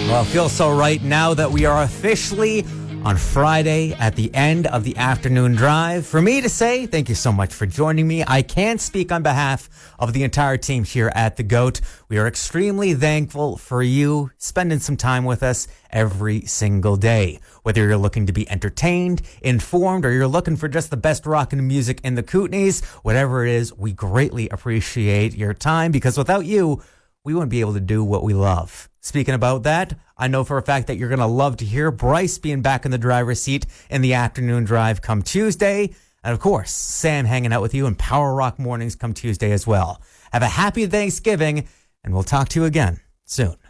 Well, it feels so right now that we are officially on Friday at the end of the afternoon drive. For me to say thank you so much for joining me. I can't speak on behalf of the entire team here at The GOAT. We are extremely thankful for you spending some time with us every single day. Whether you're looking to be entertained, informed, or you're looking for just the best rock and music in the Kootenays, whatever it is, we greatly appreciate your time, because without you, we wouldn't be able to do what we love. Speaking about that, I know for a fact that you're going to love to hear Bryce being back in the driver's seat in the afternoon drive come Tuesday. And of course, Sam hanging out with you in Power Rock Mornings come Tuesday as well. Have a happy Thanksgiving, and we'll talk to you again soon.